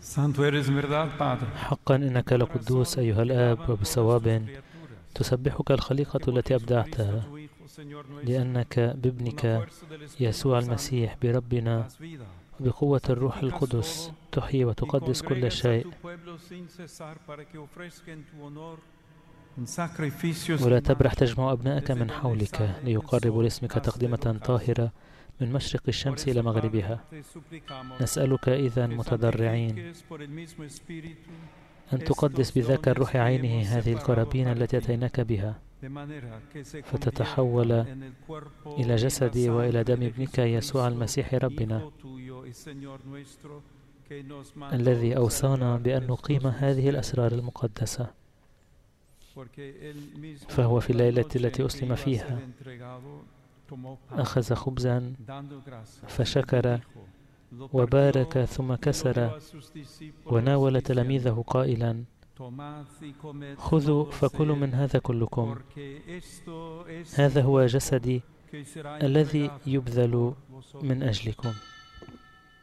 Santo eres en verdad, Padre. حقا إنك لقدوس أيها الآب، وبصواب تسبحك الخليقة التي أبدعتها، لأنك بابنك يسوع المسيح بربنا بقوة الروح القدس تحيي وتقدس كل شيء. ولا تبرح تجمع أبنائك من حولك ليقربوا لاسمك تقدمة طاهرة من مشرق الشمس إلى مغربها. نسألك إذن متضرعين أن تقدس بذاك الروح عينه هذه القرابين التي أتيناك بها، فتتحول إلى جسدي وإلى دم ابنك يسوع المسيح ربنا، الذي أوصانا بأن نقيم هذه الأسرار المقدسة. فهو في الليلة التي أسلم فيها أخذ خبزا فشكر وبارك ثم كسر وناول تلاميذه قائلا: خذوا فكلوا من هذا كلكم، هذا هو جسدي الذي يبذل من أجلكم.